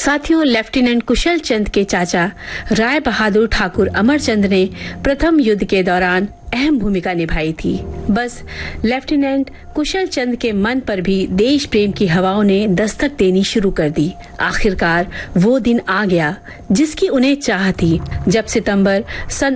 साथियों, लेफ्टिनेंट कुशल चंद के चाचा राय बहादुर ठाकुर अमरचंद ने प्रथम युद्ध के दौरान अहम भूमिका निभाई थी। बस लेफ्टिनेंट कुशल चंद के मन पर भी देश प्रेम की हवाओं ने दस्तक देनी शुरू कर दी। आखिरकार वो दिन आ गया जिसकी उन्हें चाह थी, जब सितंबर सन